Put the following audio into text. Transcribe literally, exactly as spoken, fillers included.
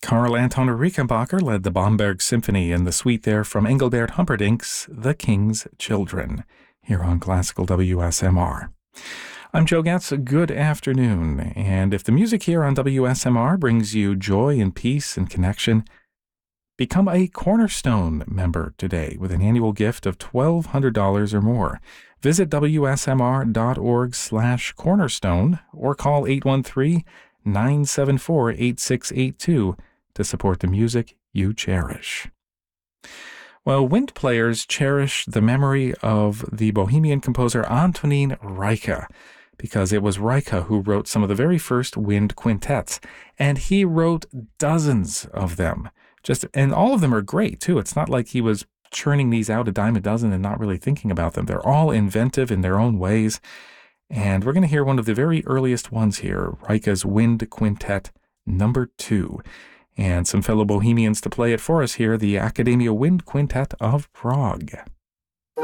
Karl Anton Rickenbacker led the Bamberg Symphony in the suite there from Engelbert Humperdinck's The King's Children, here on Classical W S M R. I'm Joe Getz. Good afternoon. And if the music here on W S M R brings you joy and peace and connection, become a Cornerstone member today with an annual gift of twelve hundred dollars or more. Visit W S M R dot org slash cornerstone or call eight one three, nine seven four, eight six eight two to support the music you cherish. Well, wind players cherish the memory of the Bohemian composer Antonín Rajka, because it was Rajka who wrote some of the very first wind quintets, and he wrote dozens of them. Just and all of them are great, too. It's not like he was churning these out a dime a dozen and not really thinking about them. They're all inventive in their own ways, and we're going to hear one of the very earliest ones here, Rajka's Wind Quintet number two. And some fellow Bohemians to play it for us here, the Academia Wind Quintet of Prague.